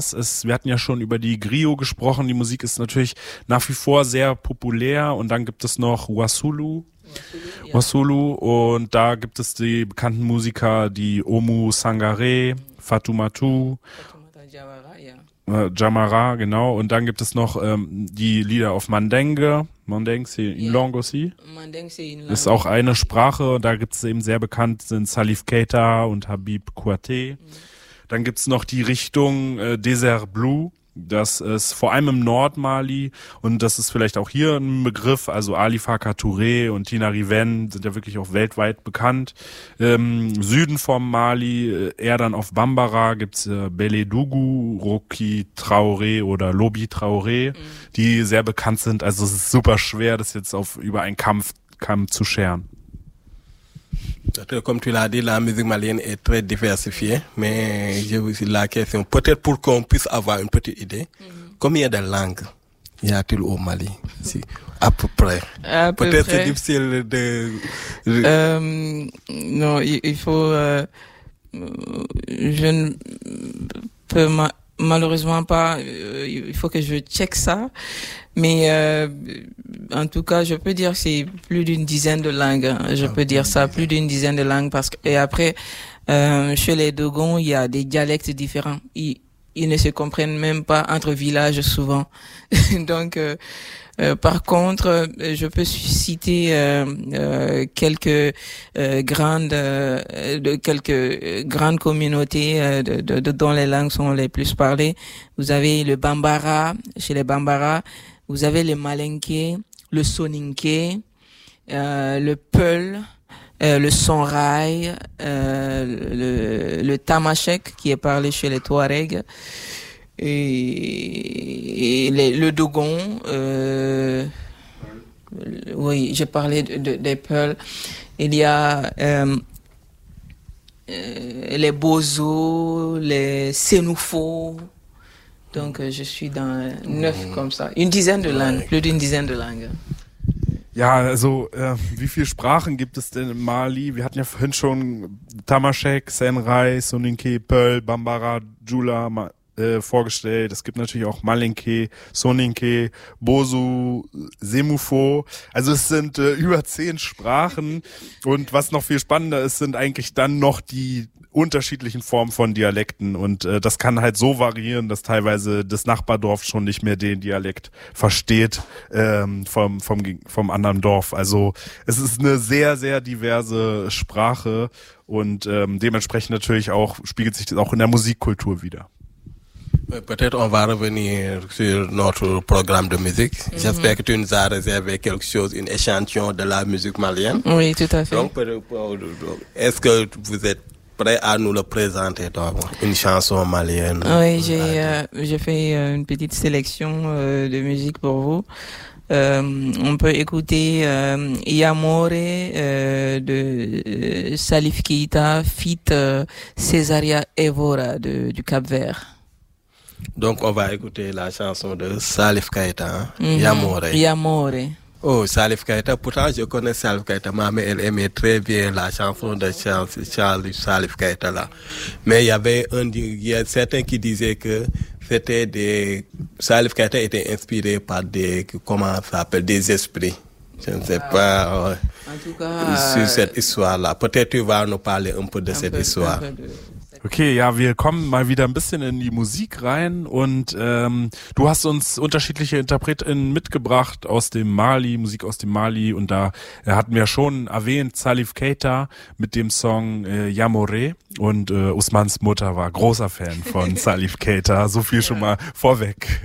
Wir hatten ja schon über die Griot gesprochen. Die Musik ist natürlich nach wie vor sehr populär. Und dann gibt es noch Wassoulou. Wassoulou. Und da gibt es die bekannten Musiker, die Oumou Sangaré, Fatoumata Diawara, genau. Und dann gibt es noch die Lieder auf Mandingue. Mandingue, c'est une langue aussi. Das ist auch eine Sprache. Da gibt es eben sehr bekannt, sind Salif Keita und Habib Kouyaté. Dann gibt's noch die Richtung Desert Blue. Das ist vor allem im Nordmali und das ist vielleicht auch hier ein Begriff. Also Ali Farka Touré und Tina Riven sind ja wirklich auch weltweit bekannt. Süden vom Mali, eher dann auf Bambara, gibt's Beledougou, Roki Traoré oder Lobi Traoré, die sehr bekannt sind. Also es ist super schwer, das jetzt über einen Kamm zu scheren. Comme tu l'as dit, la musique malienne est très diversifiée, mais j'ai aussi la question, peut-être pour qu'on puisse avoir une petite idée, combien de langues y a-t-il au Mali? Si, à peu près. Peut-être c'est difficile de... Non, il faut... je ne peux malheureusement pas... il faut que je check ça. Mais en tout cas, je peux dire que c'est plus d'une dizaine de langues. Je peux dire ça, plus d'une dizaine de langues. Et après, chez les Dogons, il y a des dialectes différents. Ils ne se comprennent même pas entre villages souvent. Donc, par contre, je peux citer quelques grandes communautés dont les langues sont les plus parlées. Vous avez le Bambara, chez les Bambara. Vous avez le Malinké, le Soninké, le Peul, le Sonrai, le Tamashek qui est parlé chez les Touaregs et le Dogon. Oui, j'ai parlé des Peuls. Il y a les Bozo, les Sénoufo. Donc, je suis dans 9 comme ça. Une dizaine de langues, plus d'une dizaine de langues. Ja, also wie viele Sprachen gibt es denn im Mali? Wir hatten ja vorhin schon Tamashek, Senrai, Soninké, Peul, Bambara, Djoula vorgestellt. Es gibt natürlich auch Malinké, Soninké, Bozu, Semufo. Also es sind über 10 Sprachen. Und was noch viel spannender ist, sind eigentlich dann noch die unterschiedlichen Formen von Dialekten und das kann halt so variieren, dass teilweise das Nachbardorf schon nicht mehr den Dialekt versteht vom anderen Dorf. Also es ist eine sehr, sehr diverse Sprache und dementsprechend natürlich auch spiegelt sich das auch in der Musikkultur wider. Peut-être on va revenir sur notre programme de musique. J'espère que tu nous as réservé quelque chose, une échantillon de la musique malienne. Oui, tout à fait. Donc, est-ce que vous êtes prêt à nous le présenter, donc, une chanson malienne? Oui, j'ai fait une petite sélection de musique pour vous. On peut écouter Yamore de Salif Keita, feat Césaria Evora du Cap-Vert. Donc on va écouter la chanson de Salif Keita, Yamore. Yamore. Oh, Salif Keita, pourtant je connais Salif Keita, mais elle aimait très bien la chanson de Salif Keita là. Mais il y a certains qui disaient que Salif Keita était inspiré par des esprits. Je ne sais pas en tout cas, sur cette histoire-là. Peut-être tu vas nous parler un peu de cette histoire. Okay, ja, wir kommen mal wieder ein bisschen in die Musik rein und du hast uns unterschiedliche InterpretInnen mitgebracht aus dem Mali, Musik aus dem Mali und da hatten wir schon erwähnt Salif Keita mit dem Song Yamore und Usmans Mutter war großer Fan von Salif Keita, so viel schon mal vorweg.